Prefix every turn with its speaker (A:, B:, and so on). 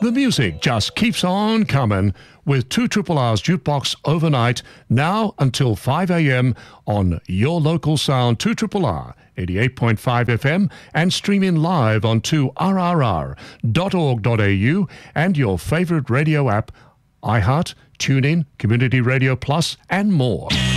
A: The music just keeps on coming with 2RRR's Jukebox overnight, now until 5 a.m. on your local sound 2RRR 88.5 FM and streaming live on 2rrr.org.au and your favourite radio app, iHeart, TuneIn, Community Radio Plus and more.